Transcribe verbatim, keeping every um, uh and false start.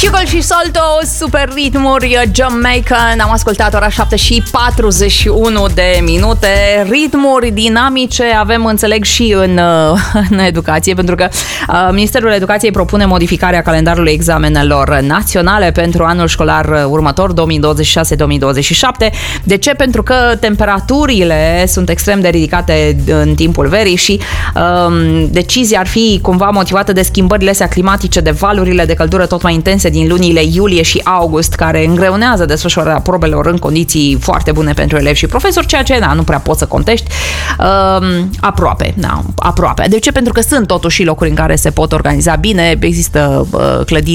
Sugar și Salto, super ritmuri Jamaican. Am ascultat ora șapte și patruzeci și unu de minute. Ritmuri dinamice avem, înțeleg, și în, în educație, pentru că uh, Ministerul Educației propune modificarea calendarului examenelor naționale pentru anul școlar următor, două mii douăzeci și șase două mii douăzeci și șapte. De ce? Pentru că temperaturile sunt extrem de ridicate în timpul verii și uh, decizia ar fi cumva motivată de schimbările astea climatice, de valurile de căldură tot mai intense din lunile iulie și august, care îngreunează desfășurarea probelor în condiții foarte bune pentru elevi și profesori, ceea ce na, nu prea poți să contești. Uh, aproape, na, aproape. De ce? Pentru că sunt totuși locuri în care se pot organiza bine, există uh, clădiri